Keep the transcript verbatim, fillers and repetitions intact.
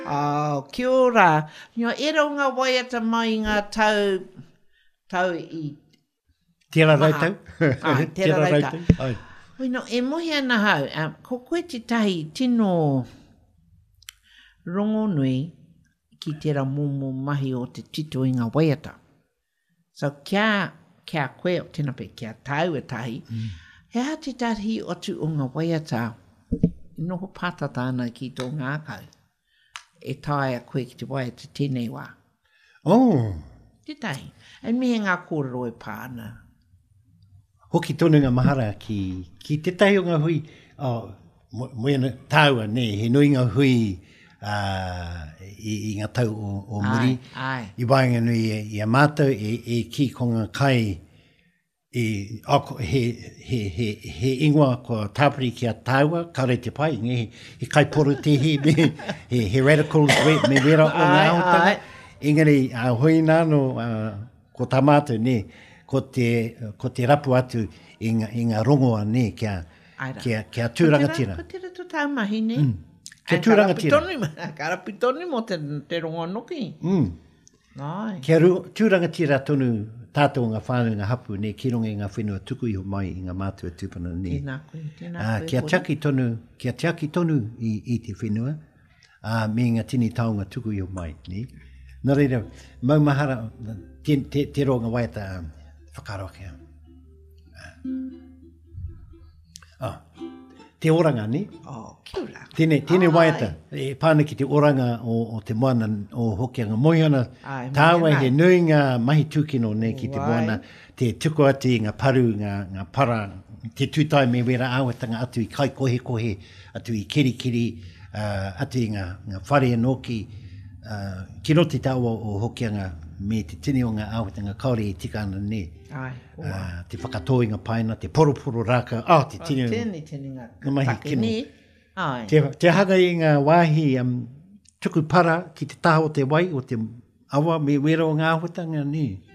Oh, kia ora. Nio ero ngā waiata mai ngā tau, tau i... Tēra rautau. Ai, tēra rautau. Hoi no, e mohi ana hau, um, ko koe te tahi tino rongo nui ki tēra momo mahi o te tito i ngā waiata. So kia, kia koe o tēnā pe, kia tau e tahi, mm. hea te tahi o tu o ngā waiata, noho pātata ana ki tō ngākau. E tae a koe ki te waiata tēnei wā. Oh. Te tahi. E mihe ngā kōrero e pāna. Hoki tonu ngā mahara ki, ki te tahi o ngā hui, oh, moena tāua ne, he nui ngā hui uh, i, i ngā tau o, o muri. Ai, ai. I wainga nui e, i a mātou e, e ki ko ngā kai e, ako, he, he, he, he ingoa ko tāpiri ki a tāua, kaure te pai, nge, he, he kai poru te he, me, he, he radicals we, me wera o ngā hotanga. Engari, a uh, hui nāno, uh, ko tā mātou ne, ko te, ko te rapu atu i ngā, i ngā rongoa ne, kia, kia, kia tūrangatira. Ko tera tu tau mahi ne. Mm. Kia tūrangatira. Karapi tonu mo te, te rongoa noki. Mm. Ai. Kia ru, tūrangatira tonu tātou ngā whānau ngā hapu ne, ki ronga i ngā whenua tuku i ho mai i ngā mātua tūpana ne. Tēnā koe, tēnā ah, koe. Kia tiaki tonu, kia tiaki tonu i, i te whenua, ah, me ngā tini taonga tuku i ho mai. Ne? Nā reira, maumahara, te, te, te ronga waiata, um, whakaroke. Ah. Te oranga, ne? Oh, kia ora. Tēne, tēne oh, waiata, e pāna ki te oranga o, o te moana o Hokianga. Moihana, tāua he nui ngā mahi tūkino ne ki te moana, te tuku ati ngā paru, ngā, ngā para, te tūtai me wera āwatanga atu i kai kohe kohe, atu i kiri kiri, uh, atu i ngā, ngā whare anoki, uh, ki no te tāua o Hokianga, me te tini o ngā āwatanga kaore i tika ana ne. Ai, uh, te whakatoinga paina, te poroporo raka, oh, te tini. Oh, tēni, tēni ngā take ne. Ai. Te, te hanga i ngā wāhi um, tuku para ki te taha o te wai, o te awa me wera o ngā āwatanga ne.